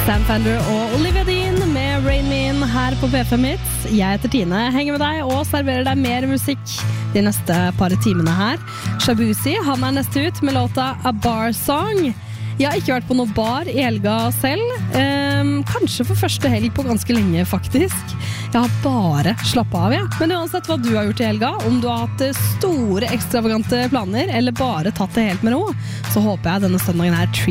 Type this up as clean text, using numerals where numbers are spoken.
Sam Fender og Olivia Dean med Rain Me In her på BFM Hits. Jeg heter Tine, henger med deg og serverer deg mer musikk de neste par timene her. Shabuzi, han neste ut med låta A Bar Song. Jeg har ikke vært på noe bar i helga selv. Kanskje for første helg på ganske lenge, faktisk. Jeg har bare slappet av, ja. Men uansett hva du har gjort i helga, om du har hatt store, ekstravagante planer, eller bare tatt det helt med ro, så håper jeg denne søndagen